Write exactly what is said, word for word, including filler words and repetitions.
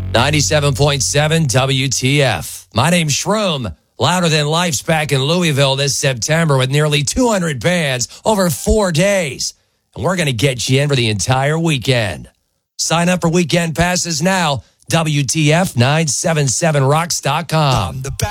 ninety-seven point seven W T F. My name's Shroom. Louder Than Life's back in Louisville this September with nearly two hundred bands over four days. And we're going to get you in for the entire weekend. Sign up for weekend passes now. W T F nine seven seven rocks dot com.